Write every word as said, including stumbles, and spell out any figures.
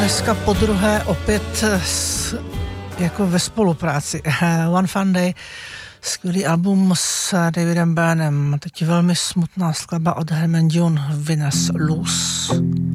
dneska podruhé opět s, jako ve spolupráci. One Fun Day, skvělý album s Davidem Byrnem. Teď velmi smutná skladba od Herman June, Winners Lose.